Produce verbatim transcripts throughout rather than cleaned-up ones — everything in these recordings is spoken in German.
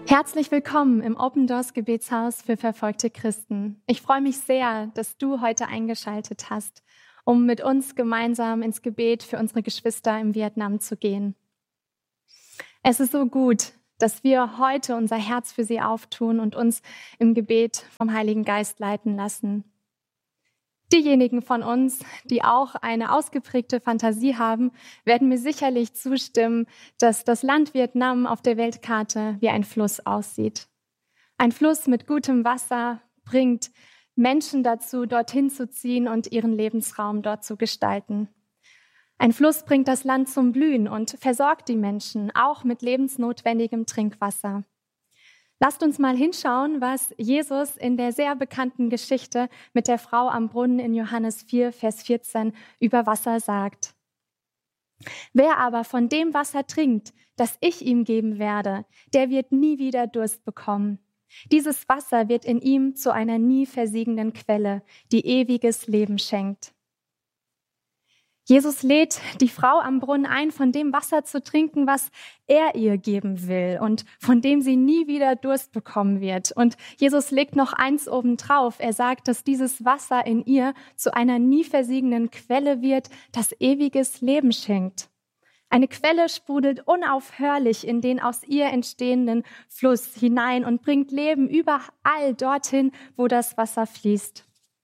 Herzlich willkommen im Open Doors Gebetshaus für verfolgte Christen. Ich freue mich sehr, dass du heute eingeschaltet hast, um mit uns gemeinsam ins Gebet für unsere Geschwister im Vietnam zu gehen. Es ist so gut, dass wir heute unser Herz für sie auftun und uns im Gebet vom Heiligen Geist leiten lassen. Diejenigen von uns, die auch eine ausgeprägte Fantasie haben, werden mir sicherlich zustimmen, dass das Land Vietnam auf der Weltkarte wie ein Fluss aussieht. Ein Fluss mit gutem Wasser bringt Menschen dazu, dorthin zu ziehen und ihren Lebensraum dort zu gestalten. Ein Fluss bringt das Land zum Blühen und versorgt die Menschen auch mit lebensnotwendigem Trinkwasser. Lasst uns mal hinschauen, was Jesus in der sehr bekannten Geschichte mit der Frau am Brunnen in Johannes vier, Vers vierzehn über Wasser sagt. Wer aber von dem Wasser trinkt, das ich ihm geben werde, der wird nie wieder Durst bekommen. Dieses Wasser wird in ihm zu einer nie versiegenden Quelle, die ewiges Leben schenkt. Jesus lädt die Frau am Brunnen ein, von dem Wasser zu trinken, was er ihr geben will und von dem sie nie wieder Durst bekommen wird. Und Jesus legt noch eins obendrauf. Er sagt, dass dieses Wasser in ihr zu einer nie versiegenden Quelle wird, das ewiges Leben schenkt. Eine Quelle sprudelt unaufhörlich in den aus ihr entstehenden Fluss hinein und bringt Leben überall dorthin, wo das Wasser fließt.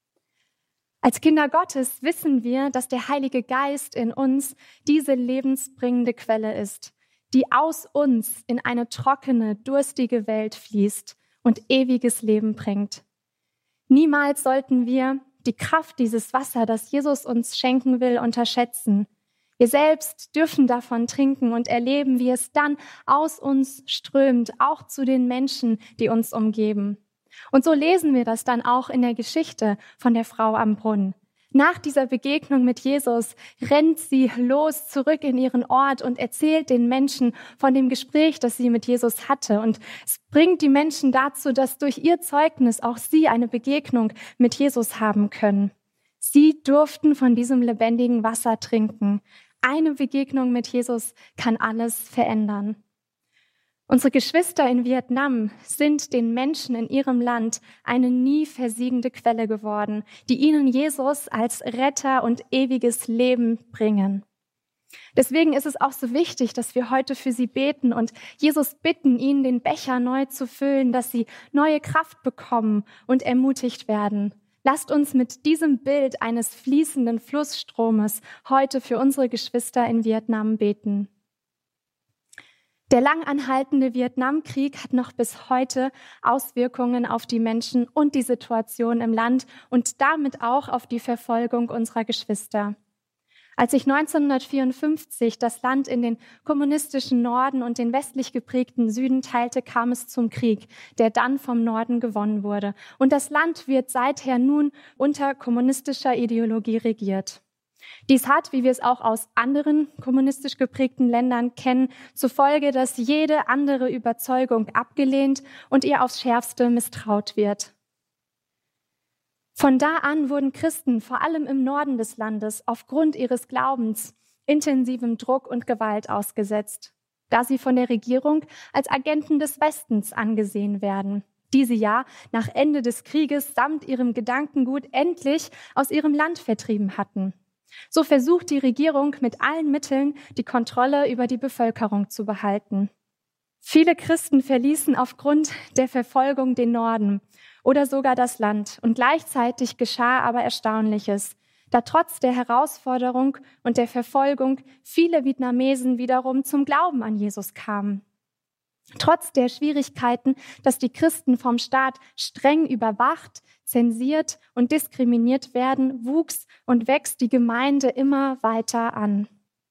Als Kinder Gottes wissen wir, dass der Heilige Geist in uns diese lebensbringende Quelle ist, die aus uns in eine trockene, durstige Welt fließt und ewiges Leben bringt. Niemals sollten wir die Kraft dieses Wassers, das Jesus uns schenken will, unterschätzen. Wir selbst dürfen davon trinken und erleben, wie es dann aus uns strömt, auch zu den Menschen, die uns umgeben. Und so lesen wir das dann auch in der Geschichte von der Frau am Brunnen. Nach dieser Begegnung mit Jesus rennt sie los zurück in ihren Ort und erzählt den Menschen von dem Gespräch, das sie mit Jesus hatte. Und es bringt die Menschen dazu, dass durch ihr Zeugnis auch sie eine Begegnung mit Jesus haben können. Sie durften von diesem lebendigen Wasser trinken. Eine Begegnung mit Jesus kann alles verändern. Unsere Geschwister in Vietnam sind den Menschen in ihrem Land eine nie versiegende Quelle geworden, die ihnen Jesus als Retter und ewiges Leben bringen. Deswegen ist es auch so wichtig, dass wir heute für sie beten und Jesus bitten, ihnen den Becher neu zu füllen, dass sie neue Kraft bekommen und ermutigt werden. Lasst uns mit diesem Bild eines fließenden Flussstromes heute für unsere Geschwister in Vietnam beten. Der langanhaltende Vietnamkrieg hat noch bis heute Auswirkungen auf die Menschen und die Situation im Land und damit auch auf die Verfolgung unserer Geschwister. Als sich neunzehnhundertvierundfünfzig das Land in den kommunistischen Norden und den westlich geprägten Süden teilte, kam es zum Krieg, der dann vom Norden gewonnen wurde. Und das Land wird seither nun unter kommunistischer Ideologie regiert. Dies hat, wie wir es auch aus anderen kommunistisch geprägten Ländern kennen, zur Folge, dass jede andere Überzeugung abgelehnt und ihr aufs Schärfste misstraut wird. Von da an wurden Christen, vor allem im Norden des Landes, aufgrund ihres Glaubens intensivem Druck und Gewalt ausgesetzt, da sie von der Regierung als Agenten des Westens angesehen werden, die sie ja nach Ende des Krieges samt ihrem Gedankengut endlich aus ihrem Land vertrieben hatten. So versucht die Regierung mit allen Mitteln, die Kontrolle über die Bevölkerung zu behalten. Viele Christen verließen aufgrund der Verfolgung den Norden oder sogar das Land. Und gleichzeitig geschah aber Erstaunliches, da trotz der Herausforderung und der Verfolgung viele Vietnamesen wiederum zum Glauben an Jesus kamen. Trotz der Schwierigkeiten, dass die Christen vom Staat streng überwacht, zensiert und diskriminiert werden, wuchs und wächst die Gemeinde immer weiter an.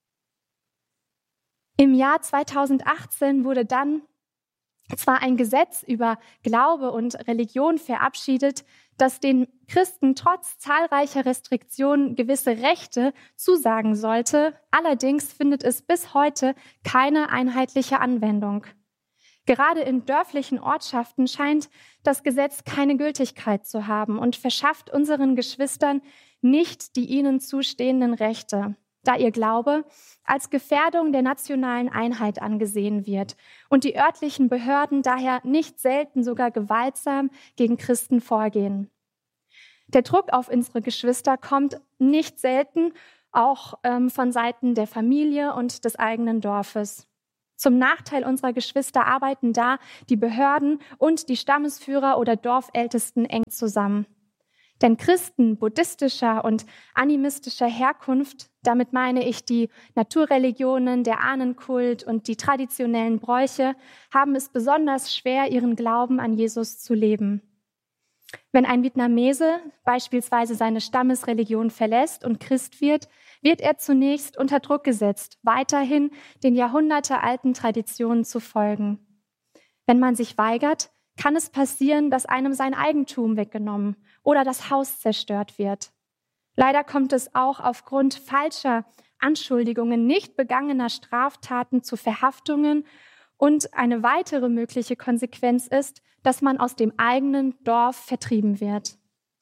Im Jahr zweitausendachtzehn wurde dann zwar ein Gesetz über Glaube und Religion verabschiedet, das den Christen trotz zahlreicher Restriktionen gewisse Rechte zusagen sollte, allerdings findet es bis heute keine einheitliche Anwendung. Gerade in dörflichen Ortschaften scheint das Gesetz keine Gültigkeit zu haben und verschafft unseren Geschwistern nicht die ihnen zustehenden Rechte. da ihr Glaube als Gefährdung der nationalen Einheit angesehen wird und die örtlichen Behörden daher nicht selten sogar gewaltsam gegen Christen vorgehen. Der Druck auf unsere Geschwister kommt nicht selten auch ähm, von Seiten der Familie und des eigenen Dorfes. Zum Nachteil unserer Geschwister arbeiten da die Behörden und die Stammesführer oder Dorfältesten eng zusammen. Denn Christen buddhistischer und animistischer Herkunft, damit meine ich die Naturreligionen, der Ahnenkult und die traditionellen Bräuche, haben es besonders schwer, ihren Glauben an Jesus zu leben. Wenn ein Vietnamese beispielsweise seine Stammesreligion verlässt und Christ wird, wird er zunächst unter Druck gesetzt, weiterhin den jahrhundertealten Traditionen zu folgen. Wenn man sich weigert, kann es passieren, dass einem sein Eigentum weggenommen oder das Haus zerstört wird. Leider kommt es auch aufgrund falscher Anschuldigungen nicht begangener Straftaten zu Verhaftungen und eine weitere mögliche Konsequenz ist, dass man aus dem eigenen Dorf vertrieben wird.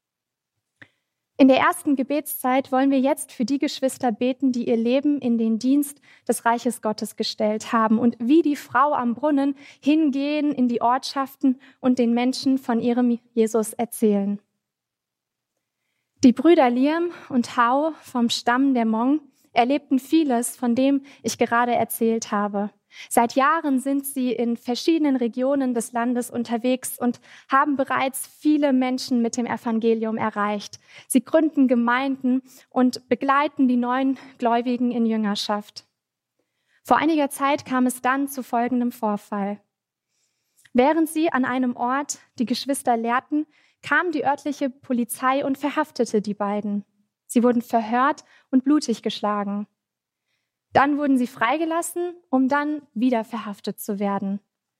In der ersten Gebetszeit wollen wir jetzt für die Geschwister beten, die ihr Leben in den Dienst des Reiches Gottes gestellt haben und wie die Frau am Brunnen hingehen in die Ortschaften und den Menschen von ihrem Jesus erzählen. Die Brüder Liam und Hao vom Stamm der Hmong erlebten vieles, von dem ich gerade erzählt habe. Seit Jahren sind sie in verschiedenen Regionen des Landes unterwegs und haben bereits viele Menschen mit dem Evangelium erreicht. Sie gründen Gemeinden und begleiten die neuen Gläubigen in Jüngerschaft. Vor einiger Zeit kam es dann zu folgendem Vorfall. Während sie an einem Ort die Geschwister lehrten, kam die örtliche Polizei und verhaftete die beiden. Sie wurden verhört und blutig geschlagen. Dann wurden sie freigelassen, um dann wieder verhaftet zu werden.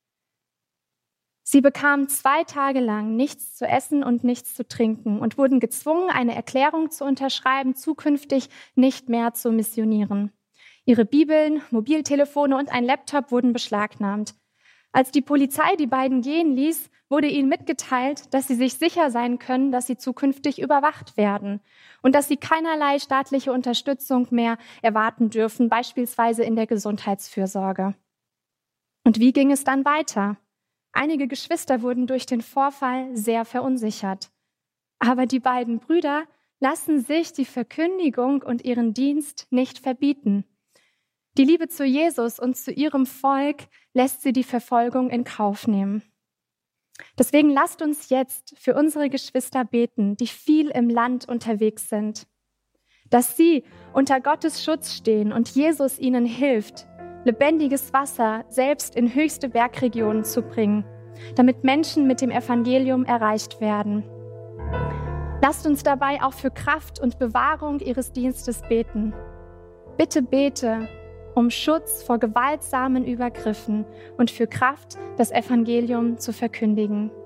Sie bekamen zwei Tage lang nichts zu essen und nichts zu trinken und wurden gezwungen, eine Erklärung zu unterschreiben, zukünftig nicht mehr zu missionieren. Ihre Bibeln, Mobiltelefone und ein Laptop wurden beschlagnahmt. Als die Polizei die beiden gehen ließ, wurde ihnen mitgeteilt, dass sie sich sicher sein können, dass sie zukünftig überwacht werden und dass sie keinerlei staatliche Unterstützung mehr erwarten dürfen, beispielsweise in der Gesundheitsfürsorge. Und wie ging es dann weiter? Einige Geschwister wurden durch den Vorfall sehr verunsichert. Aber die beiden Brüder lassen sich die Verkündigung und ihren Dienst nicht verbieten. Die Liebe zu Jesus und zu ihrem Volk lässt sie die Verfolgung in Kauf nehmen. Deswegen lasst uns jetzt für unsere Geschwister beten, die viel im Land unterwegs sind, dass sie unter Gottes Schutz stehen und Jesus ihnen hilft, lebendiges Wasser selbst in höchste Bergregionen zu bringen, damit Menschen mit dem Evangelium erreicht werden. Lasst uns dabei auch für Kraft und Bewahrung ihres Dienstes beten. Bitte bete um Schutz vor gewaltsamen Übergriffen und für Kraft, das Evangelium zu verkündigen.